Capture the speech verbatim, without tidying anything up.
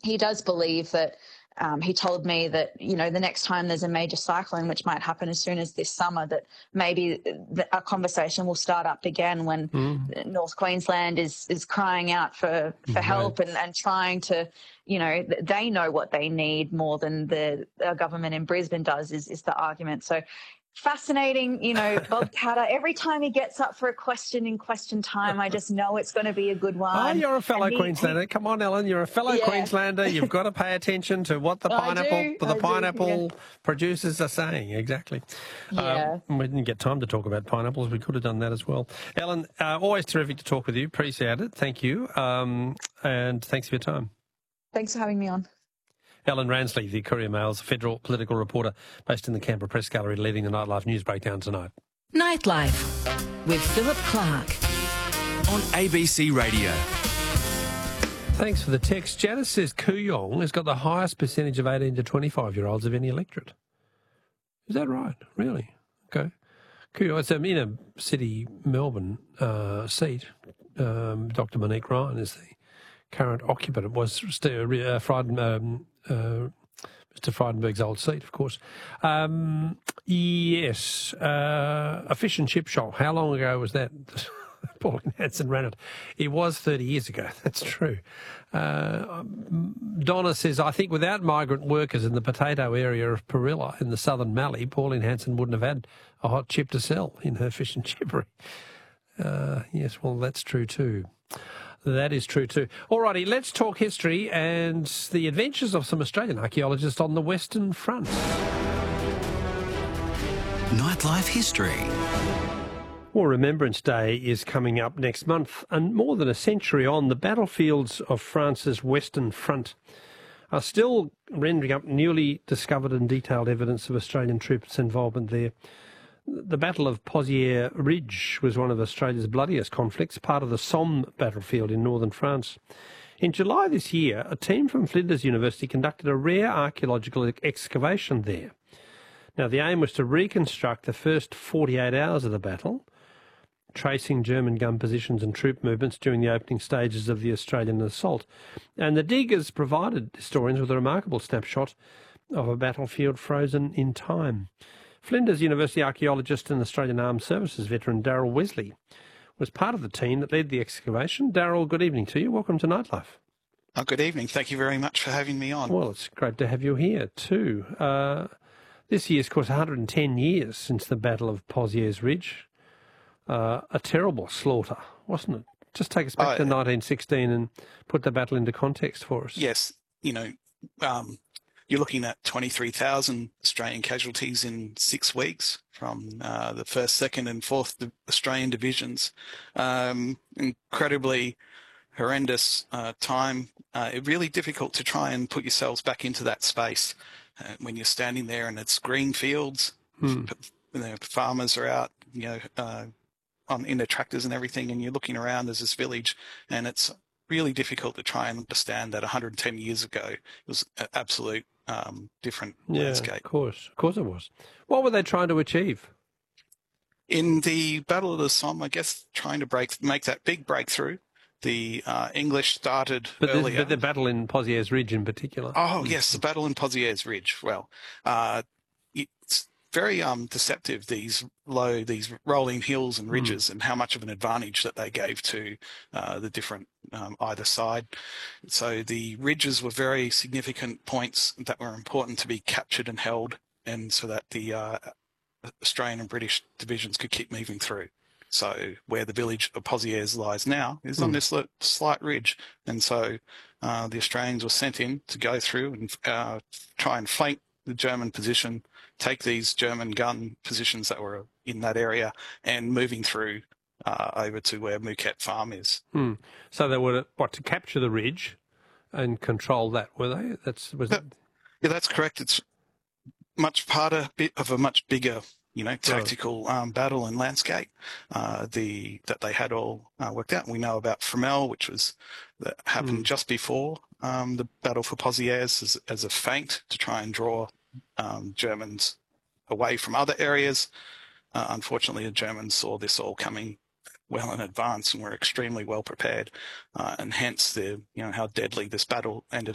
he does believe that. Um, he told me that, you know, the next time there's a major cyclone, which might happen as soon as this summer, that maybe the, a conversation will start up again when mm. North Queensland is is crying out for, for help right. and, and trying to, you know, they know what they need more than the uh, government in Brisbane does, is, is the argument. So fascinating, you know, Bob Katter. Every time he gets up for a question in question time, I just know it's going to be a good one. Oh, you're a fellow he, Queenslander. He, Come on, Ellen, you're a fellow yeah. Queenslander. You've got to pay attention to what the pineapple, the I pineapple do, yeah. producers are saying. Exactly. Yeah. Um, we didn't get time to talk about pineapples. We could have done that as well. Ellen, uh, always terrific to talk with you. Appreciate it. Thank you. Um, and thanks for your time. Thanks for having me on. Ellen Ransley, the Courier Mail's federal political reporter based in the Canberra Press Gallery, leading the Nightlife News Breakdown tonight. Nightlife with Philip Clark on A B C Radio. Thanks for the text. Janice says Kooyong has got the highest percentage of eighteen to twenty-five-year-olds of any electorate. Is that right? Really? Okay. Kooyong, it's an inner city Melbourne uh, seat. Um, Doctor Monique Ryan is the current occupant. It was uh, Frieden, um, uh, Mister Frydenberg's old seat, of course. Um, yes, uh, a fish and chip shop. How long ago was that? Pauline Hanson ran it. It was thirty years ago. That's true. Uh, Donna says, I think without migrant workers in the potato area of Perilla in the southern Mallee, Pauline Hanson wouldn't have had a hot chip to sell in her fish and chippery. Uh, yes, well, that's true too. That is true too. All righty, let's talk history and the adventures of some Australian archaeologists on the Western Front. Nightlife History. Well, Remembrance Day is coming up next month, and more than a century on, the battlefields of France's Western Front are still rendering up newly discovered and detailed evidence of Australian troops' involvement there. The Battle of Pozières Ridge was one of Australia's bloodiest conflicts, part of the Somme battlefield in northern France. In July this year, a team from Flinders University conducted a rare archaeological excavation there. Now, the aim was to reconstruct the first forty-eight hours of the battle, tracing German gun positions and troop movements during the opening stages of the Australian assault. And the diggers provided historians with a remarkable snapshot of a battlefield frozen in time. Flinders University archaeologist and Australian Armed Services veteran Daryl Wesley was part of the team that led the excavation. Daryl, good evening to you. Welcome to Nightlife. Oh, good evening. Thank you very much for having me on. Well, it's great to have you here too. Uh, this year's, of course, one hundred ten years since the Battle of Pozières Ridge. Uh, a terrible slaughter, wasn't it? Just take us back oh, to nineteen sixteen and put the battle into context for us. Yes. You know, um, you're looking at twenty-three thousand Australian casualties in six weeks from uh, the first, second and fourth Australian divisions. Um, incredibly horrendous uh, time. Uh, it's really difficult to try and put yourselves back into that space uh, when you're standing there and it's green fields. Hmm. You know, farmers are out, you know, uh, on in their tractors and everything, and you're looking around. There's this village, and it's really difficult to try and understand that one hundred ten years ago it was an absolute um, different yeah, landscape. Of course, of course it was. What were they trying to achieve? In the Battle of the Somme, I guess trying to break, make that big breakthrough. The uh, English started but earlier. The, but the battle in Pozières Ridge in particular. Oh, yes, the battle in Pozières Ridge. Well, uh, it's very um, deceptive, these low, these rolling hills and ridges, mm. and how much of an advantage that they gave to uh, the different um, either side. So the ridges were very significant points that were important to be captured and held, and so that the uh, Australian and British divisions could keep moving through. So where the village of Pozières lies now is mm. on this slight ridge, and so uh, the Australians were sent in to go through and uh, try and flank the German position, take these German gun positions that were in that area, and moving through uh, over to where Mouquet Farm is. Mm. So they were what to capture the ridge and control that, were they? That's was that, yeah, that's correct. It's much part of, bit of a much bigger, you know, tactical um, battle and landscape uh, the that they had all uh, worked out. We know about Fromelles, which was that happened mm. just before um, the battle for Pozières, as, as a feint to try and draw um, Germans away from other areas. Uh, unfortunately, the Germans saw this all coming well in advance and were extremely well prepared, uh, and hence the you know how deadly this battle ended